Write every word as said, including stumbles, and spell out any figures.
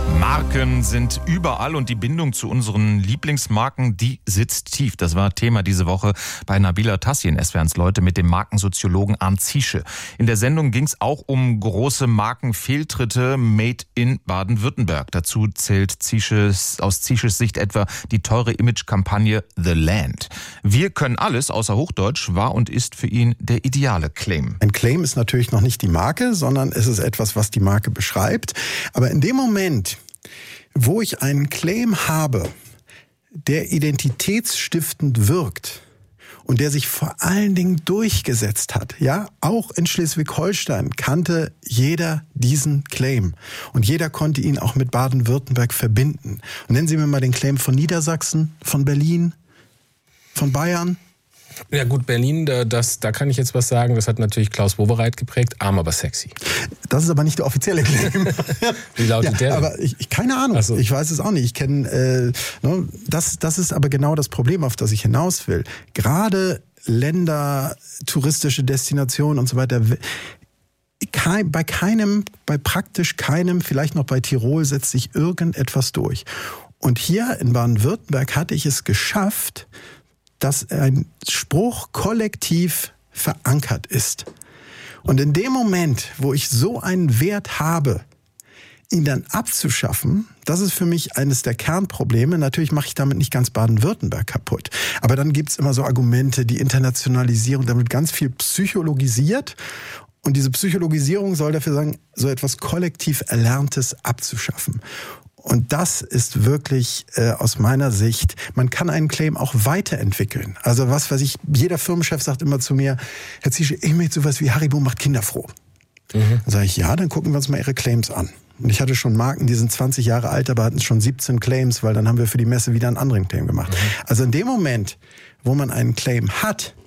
Marken sind überall und die Bindung zu unseren Lieblingsmarken, die sitzt tief. Das war Thema diese Woche bei Nabila Tassi in S W R eins Leute mit dem Markensoziologen Arndt Ziesche. In der Sendung ging es auch um große Markenfehltritte made in Baden-Württemberg. Dazu zählt Ziesches, aus Ziesches Sicht etwa die teure Imagekampagne The Land. Wir können alles außer Hochdeutsch war und ist für ihn der ideale Claim. Ein Claim ist natürlich noch nicht die Marke, sondern es ist etwas, was die Marke beschreibt. Aber in dem Moment, wo ich einen Claim habe, der identitätsstiftend wirkt und der sich vor allen Dingen durchgesetzt hat, ja, auch in Schleswig-Holstein kannte jeder diesen Claim und jeder konnte ihn auch mit Baden-Württemberg verbinden. Und nennen Sie mir mal den Claim von Niedersachsen, von Berlin, von Bayern. Ja gut, Berlin, das, da kann ich jetzt was sagen. Das hat natürlich Klaus Wowereit geprägt, arm aber sexy. Das ist aber nicht der offizielle Claim. Wie lautet ja, der? Aber ich, ich keine Ahnung. So. Ich weiß es auch nicht. Ich kenne. Äh, ne, das, das ist aber genau das Problem, auf das ich hinaus will. Gerade Länder, touristische Destinationen und so weiter. Kein, bei keinem, bei praktisch keinem, vielleicht noch bei Tirol setzt sich irgendetwas durch. Und hier in Baden-Württemberg hatte ich es geschafft, dass ein Spruch kollektiv verankert ist. Und in dem Moment, wo ich so einen Wert habe, ihn dann abzuschaffen, das ist für mich eines der Kernprobleme. Natürlich mache ich damit nicht ganz Baden-Württemberg kaputt. Aber dann gibt's immer so Argumente, die Internationalisierung, da wird ganz viel psychologisiert. Und diese Psychologisierung soll dafür sagen, so etwas kollektiv Erlerntes abzuschaffen. Und das ist wirklich äh, aus meiner Sicht, man kann einen Claim auch weiterentwickeln. Also was weiß ich, jeder Firmenchef sagt immer zu mir, Herr Ziesche, ich möchte sowas wie Haribo macht Kinder froh. Mhm. Dann sage ich, ja, dann gucken wir uns mal Ihre Claims an. Und ich hatte schon Marken, die sind zwanzig Jahre alt, aber hatten schon siebzehn Claims, weil dann haben wir für die Messe wieder einen anderen Claim gemacht. Mhm. Also in dem Moment, wo man einen Claim hat,